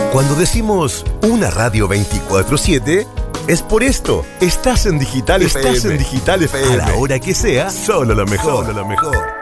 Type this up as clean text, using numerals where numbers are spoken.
Cuando decimos una radio 24/7, es por esto. Estás en Digital FM. A la hora que sea, solo lo mejor.